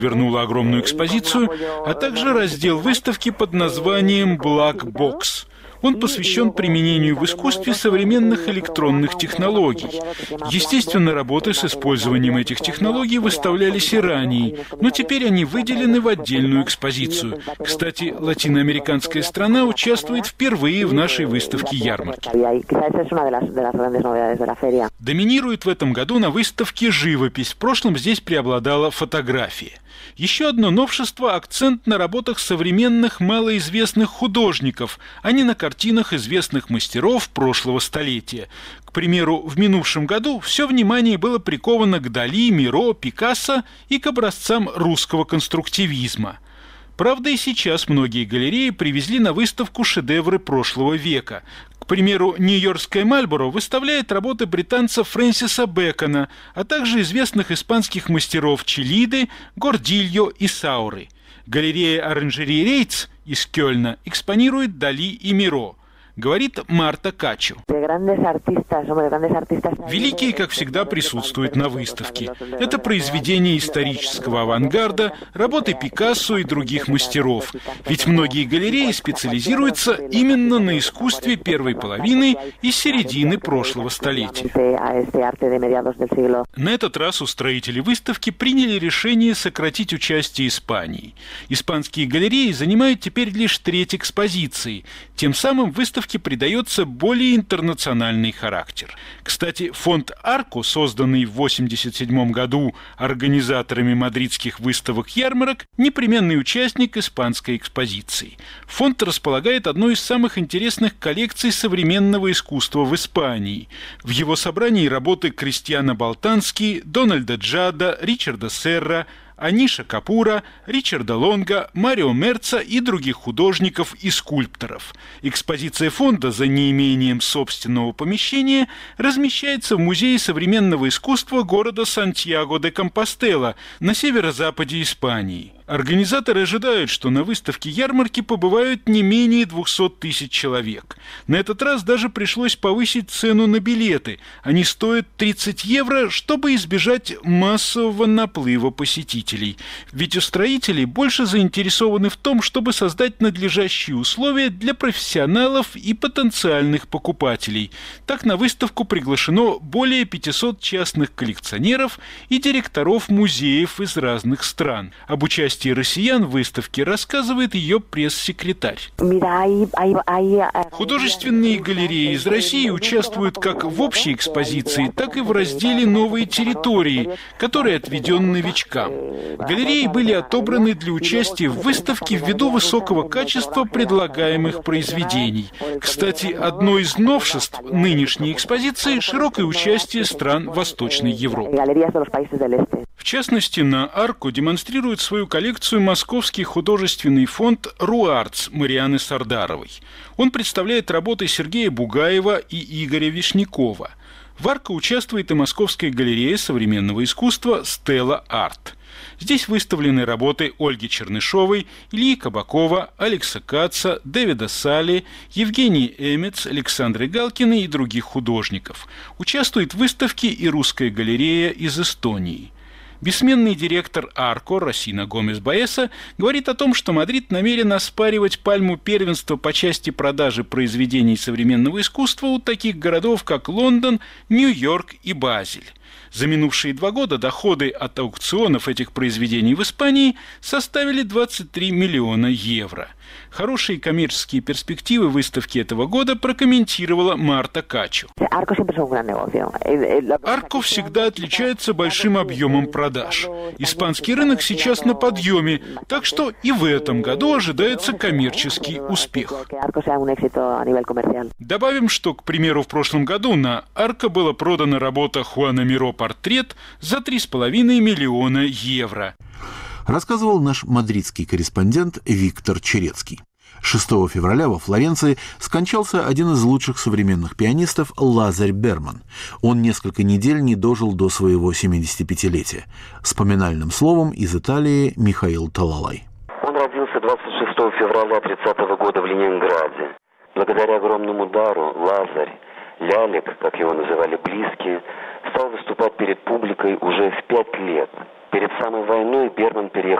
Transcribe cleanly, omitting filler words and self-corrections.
вернула огромную экспозицию, а также раздел выставки под названием «Black Box». Он посвящен применению в искусстве современных электронных технологий. Естественно, работы с использованием этих технологий выставлялись и ранее, но теперь они выделены в отдельную экспозицию. Кстати, латиноамериканская страна участвует впервые в нашей выставке ярмарки. Доминирует в этом году на выставке живопись. В прошлом здесь преобладала фотография. Еще одно новшество – акцент на работах современных малоизвестных художников, а не на картинах известных мастеров прошлого столетия. К примеру, в минувшем году все внимание было приковано к Дали, Миро, Пикассо и к образцам русского конструктивизма. Правда, и сейчас многие галереи привезли на выставку шедевры прошлого века. К примеру, нью-йоркская Мальборо выставляет работы британца Фрэнсиса Бэкона, а также известных испанских мастеров Челиды, Гордильо и Сауры. Галерея оранжерей Рейтс из Кёльна экспонирует Дали и Миро. Говорит Марта Качу. Великие, как всегда, присутствуют на выставке. Это произведения исторического авангарда, работы Пикассо и других мастеров. Ведь многие галереи специализируются именно на искусстве первой половины и середины прошлого столетия. На этот раз устроители выставки приняли решение сократить участие Испании. Испанские галереи занимают теперь лишь треть экспозиции. Тем самым выставке придается более интернациональный характер. Кстати, фонд «Арко», созданный в 1987 году организаторами мадридских выставок-ярмарок, непременный участник испанской экспозиции. Фонд располагает одной из самых интересных коллекций современного искусства в Испании. В его собрании работы Кристиана Болтански, Дональда Джада, Ричарда Серра, Аниша Капура, Ричарда Лонга, Марио Мерца и других художников и скульпторов. Экспозиция фонда за неимением собственного помещения размещается в Музее современного искусства города Сантьяго-де-Компостела на северо-западе Испании. Организаторы ожидают, что на выставке ярмарки побывают не менее 200 тысяч человек. На этот раз даже пришлось повысить цену на билеты. Они стоят 30 евро, чтобы избежать массового наплыва посетителей. Ведь устроители больше заинтересованы в том, чтобы создать надлежащие условия для профессионалов и потенциальных покупателей. Так на выставку приглашено более 500 частных коллекционеров и директоров музеев из разных стран. Об участии россиян в выставке рассказывает ее пресс-секретарь. Художественные галереи из России участвуют как в общей экспозиции, так и в разделе «Новые территории», который отведен новичкам. Галереи были отобраны для участия в выставке ввиду высокого качества предлагаемых произведений. Кстати, одно из новшеств нынешней экспозиции – широкое участие стран Восточной Европы. В частности, на «Арко» демонстрирует свою коллекцию Московский художественный фонд «РУАРТС» Марианы Сардаровой. Он представляет работы Сергея Бугаева и Игоря Вишнякова. В «Арко» участвует и Московская галерея современного искусства «Стелла Арт». Здесь выставлены работы Ольги Чернышовой, Ильи Кабакова, Алекса Каца, Дэвида Салли, Евгении Эмец, Александры Галкиной и других художников. Участвует в выставке и русская галерея из Эстонии. Бессменный директор «Арко» Росина Гомес-Баеса говорит о том, что Мадрид намерен оспаривать пальму первенства по части продажи произведений современного искусства у таких городов, как Лондон, Нью-Йорк и Базель. За минувшие 2 года доходы от аукционов этих произведений в Испании составили 23 миллиона евро. Хорошие коммерческие перспективы выставки этого года прокомментировала Марта Качу. «Арко» всегда отличается большим объемом продаж. Испанский рынок сейчас на подъеме, так что и в этом году ожидается коммерческий успех. Добавим, что, к примеру, в прошлом году на «Арко» была продана работа Хуана Миро «Портрет» за 3,5 миллиона евро. Рассказывал наш мадридский корреспондент Виктор Черецкий. 6 февраля во Флоренции скончался один из лучших современных пианистов Лазарь Берман. Он несколько недель не дожил до своего 75-летия. С поминальным словом из Италии Михаил Талалай. Он родился 26 февраля 30 года в Ленинграде. Благодаря огромному дару Лазарь, Лялик, как его называли близкие, стал выступать перед публикой уже в 5 лет. Перед самой войной Берман переехал